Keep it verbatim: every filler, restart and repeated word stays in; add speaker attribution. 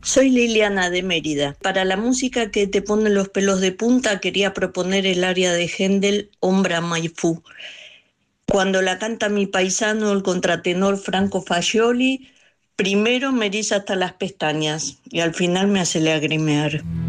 Speaker 1: Soy Liliana de Mérida. Para la música que te pone los pelos de punta quería proponer el aria de Händel, Ombra Maifú. Cuando la canta mi paisano, el contratenor Franco Fagioli, primero me eriza hasta las pestañas y al final me hace lagrimear.